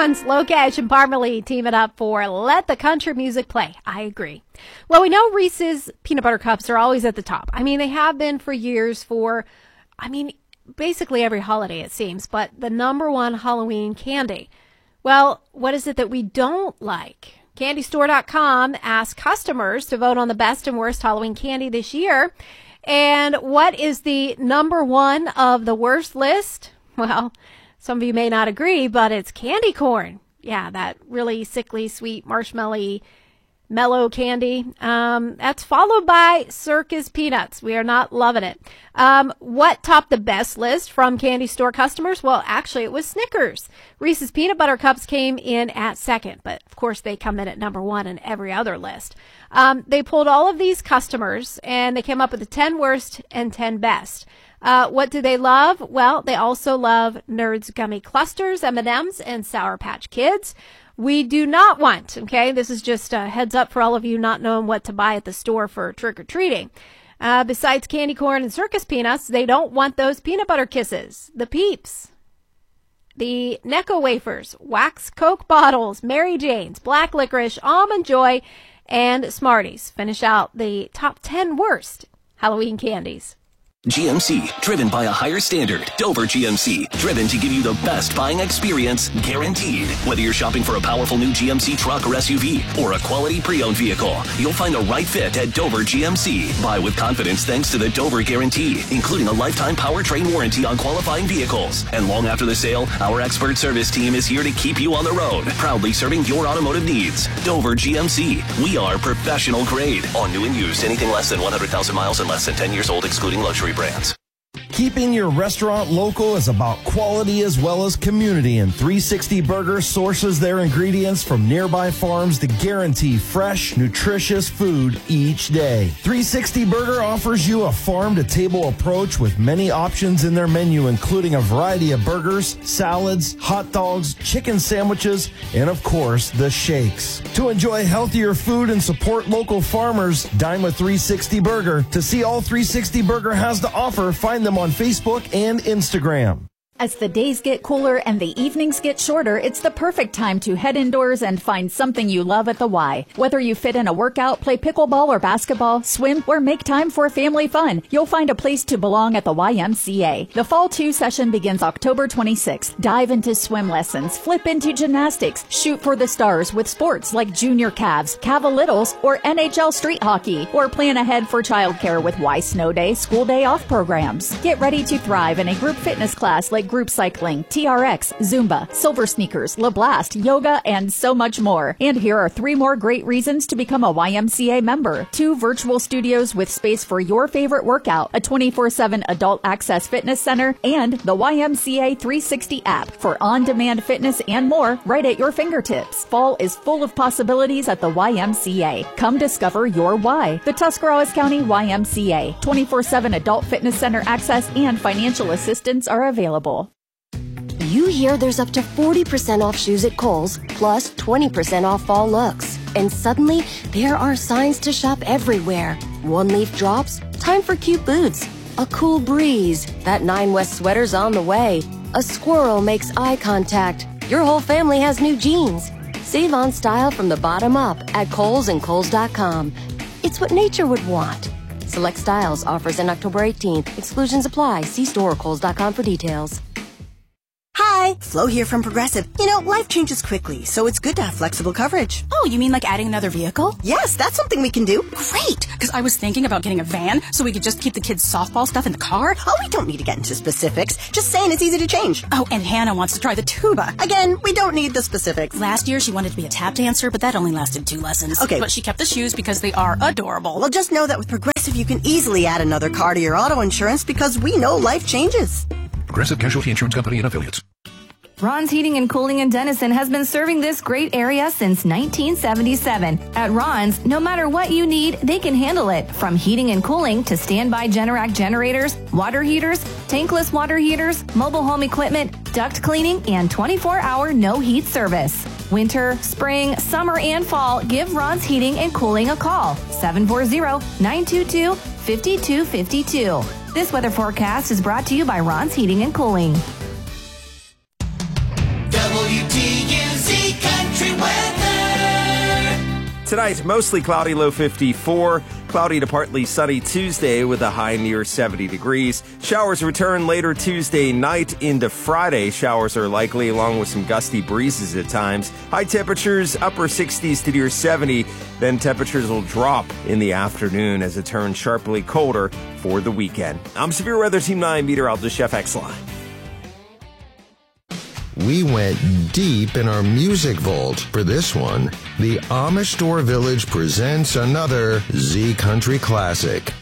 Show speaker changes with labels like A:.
A: Ron's Lokesh and Parmalee team it up for Let the Country Music Play. I agree. Well, we know Reese's peanut butter cups are always at the top. I mean, they have been for years basically every holiday it seems, but the number one Halloween candy. Well, what is it that we don't like? CandyStore.com asked customers to vote on the best and worst Halloween candy this year. And what is the number one of the worst list? Well, some of you may not agree, but it's candy corn. Yeah, that really sickly, sweet, marshmallowy, mellow candy. That's followed by Circus Peanuts. We are not loving it. What topped the best list from Candy Store customers? Well, actually, it was Snickers. Reese's Peanut Butter Cups came in at second, but of course, they come in at number one in every other list. They pulled all of these customers, and they came up with the 10 worst and 10 best. What do they love? Well, they also love Nerds Gummy Clusters, M&Ms, and Sour Patch Kids. We do not want, okay, this is just a heads up for all of you not knowing what to buy at the store for trick-or-treating. Besides candy corn and circus peanuts, they don't want those peanut butter kisses, the Peeps, the Necco wafers, wax Coke bottles, Mary Jane's, black licorice, Almond Joy, and Smarties. Finish out the top 10 worst Halloween candies.
B: GMC, driven by a higher standard. Dover GMC, driven to give you the best buying experience, guaranteed. Whether you're shopping for a powerful new GMC truck or SUV, or a quality pre-owned vehicle, you'll find the right fit at Dover GMC. Buy with confidence thanks to the Dover Guarantee, including a lifetime powertrain warranty on qualifying vehicles. And long after the sale, our expert service team is here to keep you on the road, proudly serving your automotive needs. Dover GMC, we are professional grade. On new and used, anything less than 100,000 miles and less than 10 years old, excluding luxury brands.
C: Keeping your restaurant local is about quality as well as community, and 360 Burger sources their ingredients from nearby farms to guarantee fresh, nutritious food each day. 360 Burger offers you a farm-to-table approach with many options in their menu, including a variety of burgers, salads, hot dogs, chicken sandwiches, and of course, the shakes. To enjoy healthier food and support local farmers, dine with 360 Burger. To see all 360 Burger has to offer, find them on Facebook and Instagram.
D: As the days get cooler and the evenings get shorter, it's the perfect time to head indoors and find something you love at the Y. Whether you fit in a workout, play pickleball or basketball, swim, or make time for family fun, you'll find a place to belong at the YMCA. The Fall 2 session begins October 26th. Dive into swim lessons, flip into gymnastics, shoot for the stars with sports like junior calves, Cavalittles, or NHL street hockey, or plan ahead for childcare with Y Snow Day, school day off programs. Get ready to thrive in a group fitness class like group cycling, TRX, Zumba, Silver Sneakers, LaBlast, yoga, and so much more. And here are 3 more great reasons to become a YMCA member. 2 virtual studios with space for your favorite workout, a 24/7 adult access fitness center, and the YMCA 360 app for on-demand fitness and more right at your fingertips. Fall is full of possibilities at the YMCA. Come discover your why. The Tuscarawas County YMCA. 24/7 adult fitness center access and financial assistance are available.
E: You hear there's up to 40% off shoes at Kohl's, plus 20% off fall looks. And suddenly, there are signs to shop everywhere. One leaf drops, time for cute boots. A cool breeze, that 9 West sweater's on the way. A squirrel makes eye contact. Your whole family has new jeans. Save on style from the bottom up at Kohl's and Kohl's.com. It's what nature would want. Select styles, offers in October 18th. Exclusions apply. See store or Kohl's.com for details.
F: Hi, Flo here from Progressive. You know, life changes quickly, so it's good to have flexible coverage.
G: Oh, you mean like adding another vehicle?
F: Yes, that's something we can do.
G: Great, because I was thinking about getting a van so we could just keep the kids' softball stuff in the car.
F: Oh, we don't need to get into specifics. Just saying it's easy to change.
G: Oh, and Hannah wants to try the tuba.
F: Again, we don't need the specifics.
G: Last year, she wanted to be a tap dancer, but that only lasted 2 lessons.
F: Okay.
G: But she kept the shoes because they are adorable.
F: Well, just know that with Progressive, you can easily add another car to your auto insurance because we know life changes.
H: Progressive Casualty Insurance Company and Affiliates.
I: Ron's Heating and Cooling in Denison has been serving this great area since 1977. At Ron's, no matter what you need, they can handle it. From heating and cooling to standby Generac generators, water heaters, tankless water heaters, mobile home equipment, duct cleaning, and 24-hour no-heat service. Winter, spring, summer, and fall, give Ron's Heating and Cooling a call. 740-922-5252. This weather forecast is brought to you by Ron's Heating and Cooling.
J: WTUZ Tonight, mostly cloudy, low 54. Cloudy to partly sunny Tuesday with a high near 70 degrees. Showers return later Tuesday night into Friday. Showers are likely along with some gusty breezes at times. High temperatures, upper 60s to near 70. Then temperatures will drop in the afternoon as it turns sharply colder for the weekend. I'm Severe Weather Team 9 meteorologist Chef X-Line.
K: We went deep in our music vault for this one. The Amish Store Village presents another Z Country classic.